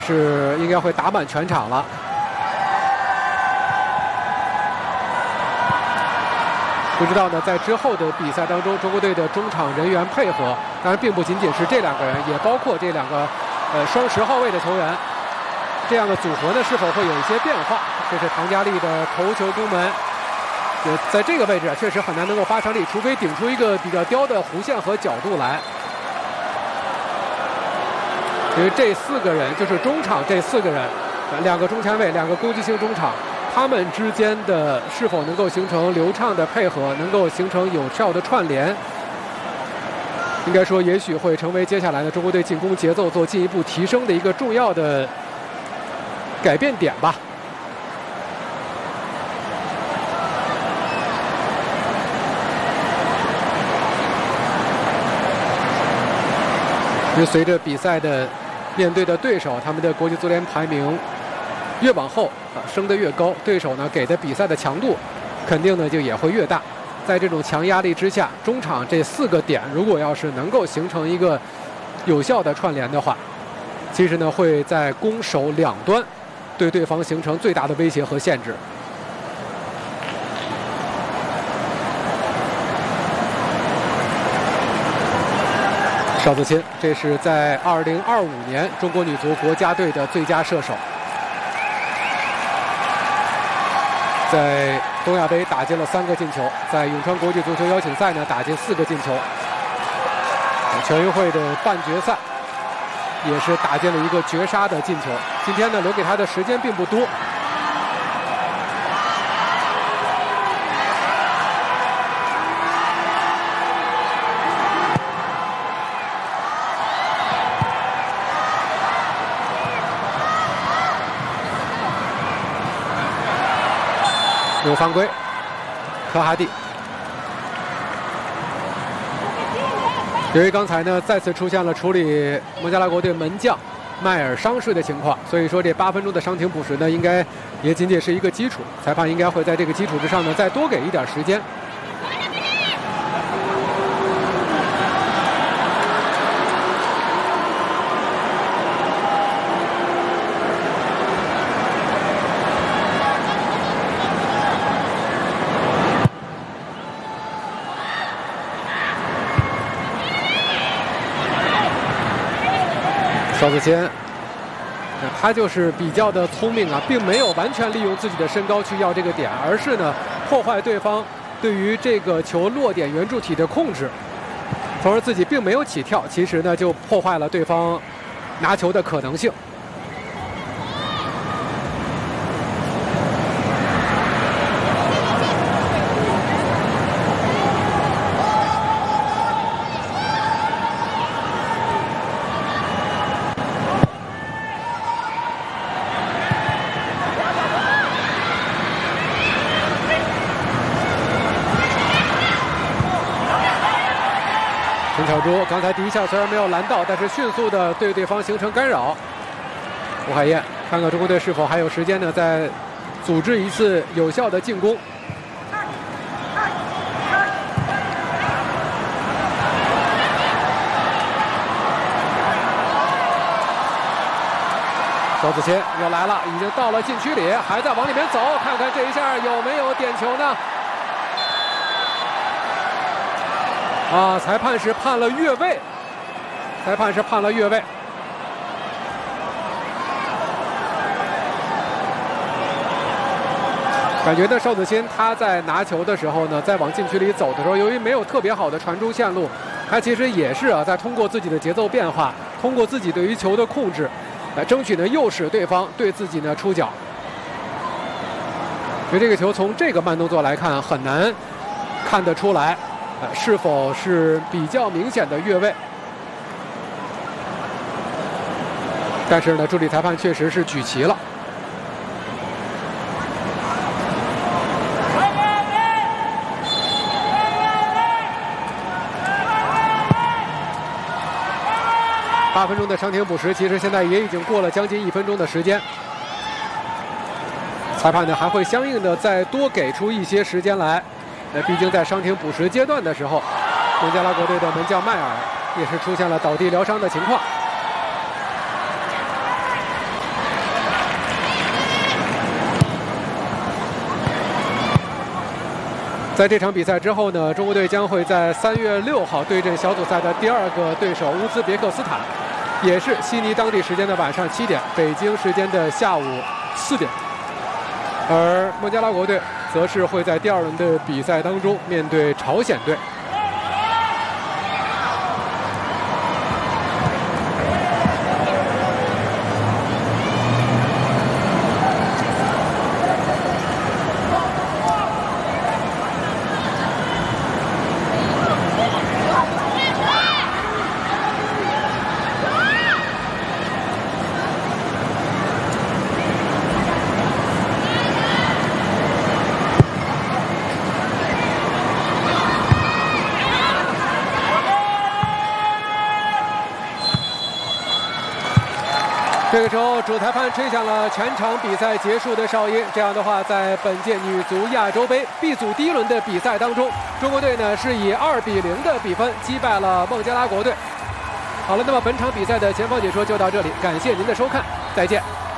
是应该会打满全场了。不知道呢，在之后的比赛当中，中国队的中场人员配合，当然并不仅仅是这两个人，也包括这两个双10号位的球员，这样的组合呢是否会有一些变化？这是唐佳丽的头球攻门，在这个位置确实很难能够发成力，除非顶出一个比较刁的弧线和角度来。因为这4个人就是中场这4个人，2个中前卫，2个攻击性中场，他们之间的是否能够形成流畅的配合，能够形成有效的串联，应该说也许会成为接下来的中国队进攻节奏做进一步提升的一个重要的改变点吧。因为随着比赛的面对的对手，他们的国际足联排名越往后升得越高，对手呢给的比赛的强度肯定呢就也会越大。在这种强压力之下，中场这4个点如果要是能够形成一个有效的串联的话，其实呢会在攻守两端对对方形成最大的威胁和限制。邵子钦，这是在2025年中国女足国家队的最佳射手，在东亚杯打进了3个进球，在永川国际足球邀请赛呢打进4个进球，全运会的半决赛也是打进了一个绝杀的进球。今天呢留给他的时间并不多。有犯规，科哈蒂。由于刚才呢再次出现了处理孟加拉国队门将迈尔伤势的情况，所以说这8分钟的伤停补时呢，应该也仅仅是一个基础。裁判应该会在这个基础之上呢再多给一点时间。邵子谦，他就是比较的聪明啊，并没有完全利用自己的身高去要这个点，而是呢破坏对方对于这个球落点圆柱体的控制，从而自己并没有起跳，其实呢就破坏了对方拿球的可能性。陈巧珠刚才第一下虽然没有拦到，但是迅速的对对方形成干扰。吴海燕，看看中国队是否还有时间呢，再组织一次有效的进攻。邵子谦又来了，已经到了禁区里，还在往里面走，看看这一下有没有点球呢？裁判是判了越位，裁判是判了越位。感觉呢，邵子钦他在拿球的时候呢，在往禁区里走的时候，由于没有特别好的传中线路，他其实也是在通过自己的节奏变化，通过自己对于球的控制，来争取呢诱使对方对自己呢出脚。所以这个球从这个慢动作来看，很难看得出来。是否是比较明显的越位？但是呢，助理裁判确实是举旗了。8分钟的伤停补时，其实现在也已经过了将近1分钟的时间。裁判呢还会相应的再多给出一些时间来。毕竟在伤停补时阶段的时候，孟加拉国队的门将迈尔也是出现了倒地疗伤的情况。 在这场比赛之后呢，中国队将会在3月6号对阵小组赛的第2个对手乌兹别克斯坦，也是悉尼当地时间的晚上7点，北京时间的下午4点。而孟加拉国队则是会在第2轮的比赛当中面对朝鲜队。这个时候，主裁判吹响了全场比赛结束的哨音。这样的话，在本届女足亚洲杯 B 组第1轮的比赛当中，中国队呢是以2-0的比分击败了孟加拉国队。好了，那么本场比赛的前方解说就到这里，感谢您的收看，再见。